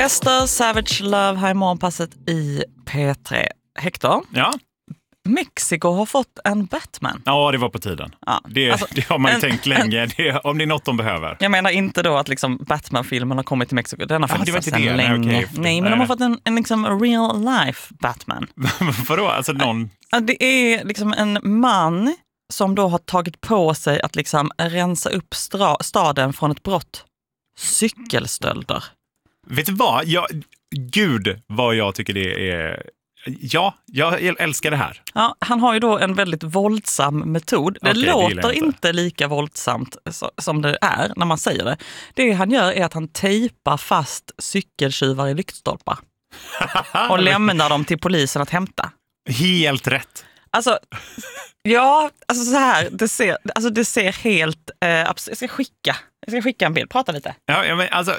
Esther Savage Love här i morgonpasset i P3. Hector? Ja. Mexiko har fått en Batman. Ja, det var på tiden. Ja. Det har man ju tänkt länge. Om det är något de behöver. Jag menar inte då att liksom Batman-filmen har kommit till Mexiko. Den har funnits sedan länge. Nej, Nej, men de har fått en liksom real life Batman. Vadå? Alltså någon... Det är liksom en man som då har tagit på sig att liksom rensa upp staden från ett brott. Cykelstölder. Vet du vad? Gud vad jag tycker det är... Ja, jag älskar det här. Ja, han har ju då en väldigt våldsam metod. Det låter inte lika våldsamt som det är när man säger det. Det han gör är att han tejpar fast cykeltjuvar i lyktstolpar. Och lämnar dem till polisen att hämta. Helt rätt. Alltså, ja, alltså så här, det ser helt... jag ska skicka en bild, prata lite. Ja, men alltså,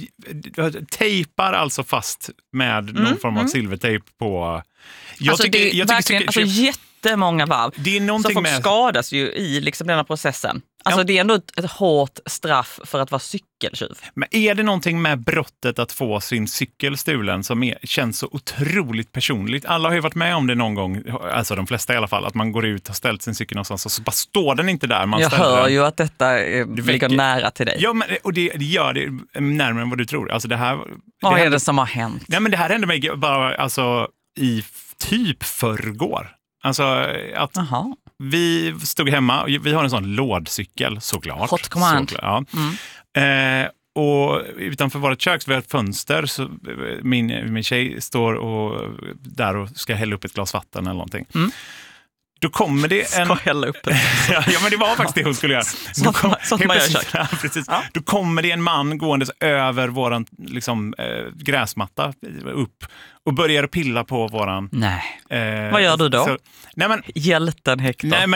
tejpar alltså fast med någon form av silvertejp på... Jag tycker jättemånga varv. Det är någonting så folk skadas ju i liksom denna processen. Alltså det är ändå ett hårt straff för att vara cykeltjuv. Men är det någonting med brottet att få sin cykel stulen som känns så otroligt personligt? Alla har ju varit med om det någon gång, alltså de flesta i alla fall, att man går ut och har ställt sin cykel någonstans och så bara står den inte där. Jag hör ju att detta ligger nära till dig. Ja, men, och det gör det närmare än vad du tror. Alltså det här... Vad är det som har hänt? Nej, men det här hände mig bara alltså, i typ förrgår. Alltså att... Aha. Vi stod hemma, vi har en sån lådcykel såklart. Hot command. Såklart, ja. Och utanför vårt kök så vi har ett fönster så min tjej står där och ska hälla upp ett glas vatten eller någonting. Då kommer det en... Ska hälla upp det. Ja, men det var faktiskt det hon skulle göra. Sånt man gör i kök. Ja, precis. Ja. Då kommer det en man gåendes över våran liksom, gräsmatta upp och börjar pilla på våran... Nej. Vad gör du då? Hjälten Hector. Nej,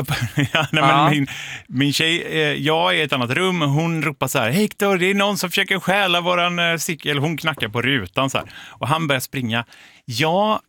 men min tjej, jag är i ett annat rum. Hon ropar så här: Hector, det är någon som försöker stjäla våran cykel. Hon knackar på rutan så här. Och han börjar springa. Jag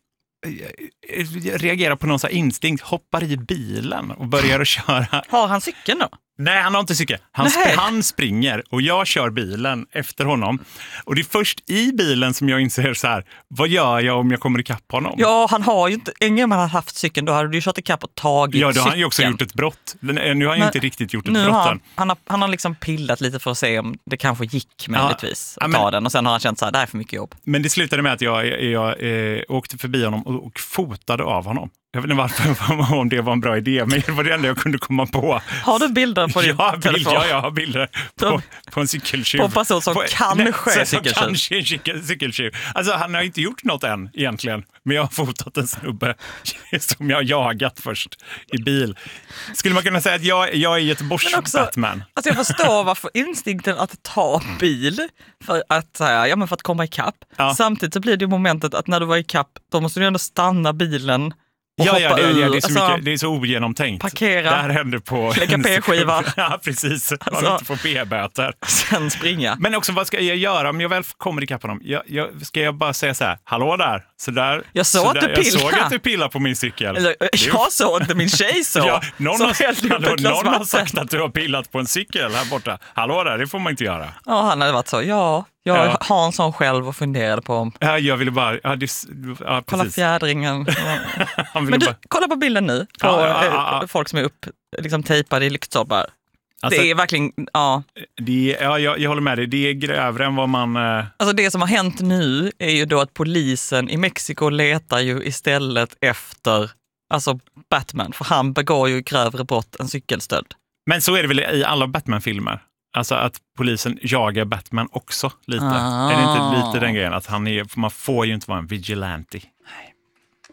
reagerar på någon så här instinkt, hoppar i bilen och börjar att köra. Har han cykeln då? Nej, han har inte cykel. Han springer och jag kör bilen efter honom. Och det är först i bilen som jag inser så här: vad gör jag om jag kommer ikapp honom? Ja, han har ju inte... Ingen man har haft cykeln, då hade du ju kört ikapp och tagit cykeln. Ja, då har han ju också gjort ett brott. Nu har han inte riktigt gjort ett brott än. Han har liksom pillat lite för att se om det kanske gick möjligtvis att ta den. Och sen har han känt så här, det här är för mycket jobb. Men det slutade med att jag åkte förbi honom och fotade av honom. Jag vet inte varför, om det var en bra idé, men det var det enda jag kunde komma på. Har du bilder på din telefon? Ja, jag har bilder på en cykeltjuv. På en person som kanske är cykeltjuv. Alltså, han har inte gjort något än egentligen, men jag har fotat en snubbe som jag har jagat först i bil. Skulle man kunna säga att jag är Göteborgs Batman? Alltså jag förstår varför instinkten att ta bil för att komma ikapp. Ja. Samtidigt så blir det ju momentet att när du var ikapp, då måste du ändå stanna bilen. Ja, det är så mycket, det är så ogenomtänkt. Parkera, det här händer på lägga p-skiva. Ja, precis. Man inte får p-böter. Sen springa. Men också, vad ska jag göra om jag väl kommer ikapp honom? Ska jag bara säga så här: hallå där? Så där, jag såg att du pillar på min cykel. Jag såg inte, min tjej så. Ja, någon har sagt att du har pillat på en cykel här borta. Hallå där, det får man inte göra. Ja, han hade varit så. Jag har en sån själv och funderade på om... Ja, jag ville bara... kolla fjädringen. Men kolla på bilden nu. På folk som är liksom tejpade i lyktstolpar. Alltså, det är verkligen... Ja. Jag håller med dig. Det är grövre än vad man... Alltså det som har hänt nu är ju då att polisen i Mexiko letar ju istället efter Batman. För han begår ju grövre brott än cykelstöld. Men så är det väl i alla Batman-filmer? Alltså att polisen jagar Batman också lite. Är det inte lite den grejen att man får ju inte vara en vigilante?